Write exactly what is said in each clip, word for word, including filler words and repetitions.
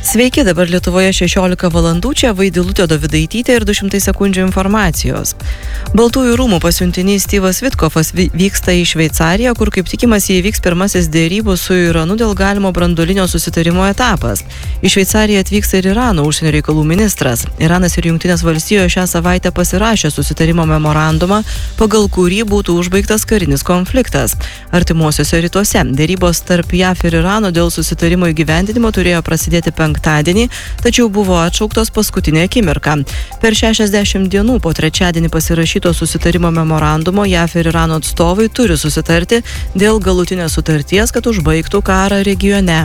Sveiki, dabar Lietuvoje šešiolika valandų, čia Vaidilutė Dovidaitytė ir du šimtai sekundžių informacijos. Baltųjų rūmų pasiuntinys Styvas Vitkofas vyksta į Šveicariją, kur kaip tikimasi įvyks pirmasis dėrybų su Iranu dėl galimo branduolinio susitarimo etapas. Į Šveicariją atvyksta ir Irano užsienio reikalų ministras. Iranas ir Jungtinės valstijos šią savaitę pasirašė susitarimo memorandumą, pagal kurį būtų užbaigtas karinis konfliktas. Artimuosiuose rytuose dėrybos tarp J A V ir Irano dėl susitarimo įgyvendinimo turėjo prasidėti penktadienį, tačiau buvo atšauktos paskutinė akimirka. Per šešiasdešimt dienų po trečiadienį pasirašyto susitarimo memorandumo J A V ir Irano atstovai turi susitarti dėl galutinės sutarties, kad užbaigtų karą regione.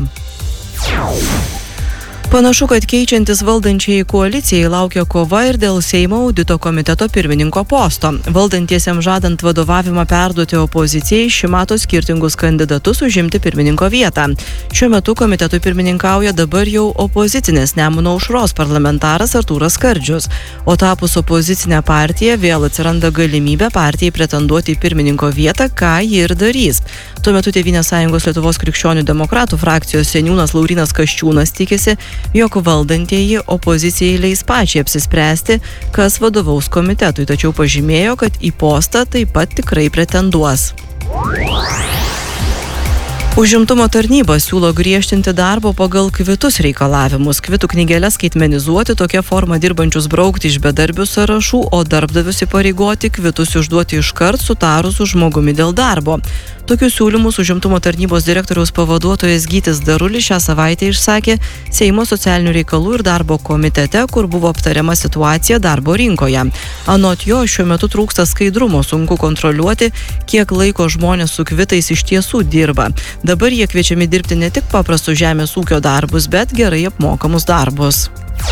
Panašu, kad keičiantis valdančiai koalicijai laukia kova ir dėl Seimo audito komiteto pirmininko posto. Valdantiesiems žadant vadovavimą perduoti opozicijai, ši mato skirtingus kandidatus užimti pirmininko vietą. Šiuo metu komitetui pirmininkauja dabar jau opozicinės Nemuno aušros parlamentaras Artūras Skardžius, o tapus opozicinę partiją vėl atsiranda galimybė partijai pretenduoti į pirmininko vietą, ką ji ir darys. Tuo metu Tėvynės sąjungos Lietuvos krikščionių demokratų frakcijos seniūnas Laurynas Kasčiūnas tikisi, jog valdantieji opozicijai leis pačiai apsispręsti, kas vadovaus komitetui, tačiau pažymėjo, kad į postą taip pat tikrai pretenduos. Užimtumo tarnyba siūlo griežtinti darbo pagal kvitus reikalavimus, kvitų knygeles skaitmenizuoti, tokia forma dirbančius braukti iš bedarbių sąrašų, o darbdavius įpareigoti kvitus išduoti iškart sutarus su žmogumi dėl darbo. Tokius siūlymus Užimtumo tarnybos direktoriaus pavaduotojas Gytis Darulis šią savaitę išsakė Seimo socialinių reikalų ir darbo komitete, kur buvo aptariama situacija darbo rinkoje. Anot jo, šiuo metu trūksta skaidrumo, sunku kontroliuoti, kiek laiko žmonės su kvitais iš tiesų dirba. Dabar jie kviečiami dirbti ne tik paprastus žemės ūkio darbus, bet gerai apmokamus darbus.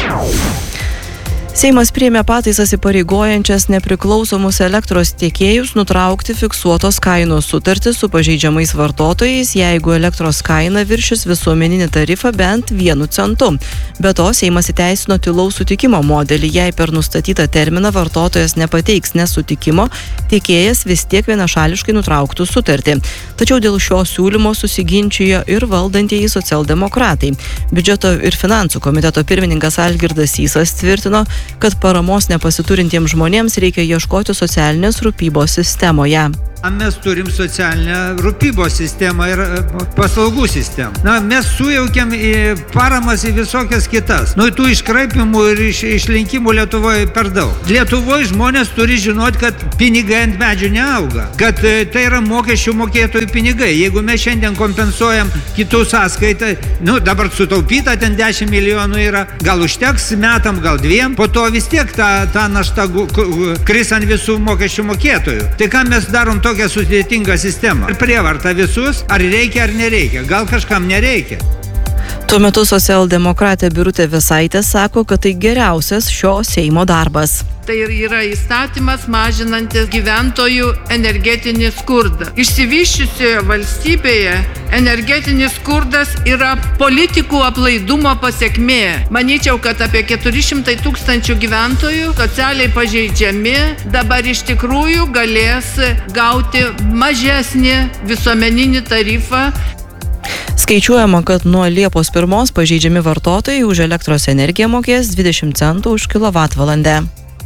Seimas priėmė pataisas įpareigojančias nepriklausomus elektros tiekėjus nutraukti fiksuotos kainos sutartį su pažeidžiamais vartotojais, jeigu elektros kaina viršys visuomeninį tarifą bent vienu centu. Be to, Seimas įteisino tylaus sutikimo modelį, jei per nustatytą terminą vartotojas nepateiks nesutikimo, tiekėjas vis tiek vienašališkai nutrauktų sutartį. Tačiau dėl šio siūlymo susiginčijo ir valdantieji socialdemokratai. Biudžeto ir finansų komiteto pirmininkas Algirdas Sysas tvirtino, kad paramos nepasiturintiems žmonėms reikia ieškoti socialinės rūpybos sistemoje. Mes turim socialinę rūpybos sistemą ir paslaugų sistemą. Na, mes sujaukiam į paramas į visokias kitas. Nu, tų iškraipimų ir iš, išlinkimų Lietuvoje per daug. Lietuvoje žmonės turi žinoti, kad pinigai ant medžių neauga. Kad tai yra mokesčių mokėtojų pinigai. Jeigu mes šiandien kompensuojam kitų sąskaitą, nu, dabar sutaupyta ten dešimt milijonų yra, gal užteks metam, gal dviem, po to vis tiek ta, ta našta kris ant visų mokesčių mokėtojų. Tai ką mes darom to tokia sudėtinga sistema. Ar prievarta visus, ar reikia, ar nereikia. Gal kažkam nereikia. Tuo metu socialdemokratė Birutė Vėsaitė sako, kad tai geriausias šio Seimo darbas. Tai yra įstatymas mažinantis gyventojų energetinį skurdą. Išsivysčiusioje valstybėje energetinis skurdas yra politikų aplaidumo pasekmė. Manyčiau, kad apie keturi šimtai tūkstančių gyventojų socialiai pažeidžiami dabar iš tikrųjų galės gauti mažesnį visuomeninį tarifą. Skaičiuojama, kad nuo Liepos pirmos pažeidžiami vartotojai už elektros energiją mokės dvidešimt centų už kilovatvalandę.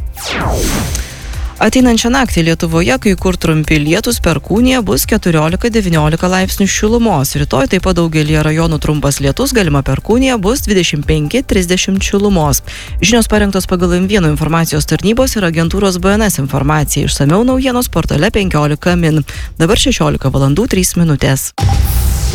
Ateinančią naktį Lietuvoje kai kur trumpi lietūs, perkūnija, bus keturiolika devyniolika laipsnių šilumos. Rytoj taip pat daugelyje rajonų trumpas lietus, galima perkūnija, bus dvidešimt penki trisdešimt šilumos. Žinios parengtos pagal M vienas informacijos tarnybos ir agentūros B N S informacija. Išsamiau naujienos portale penkiolika min. Dabar šešiolika valandų trys minutės.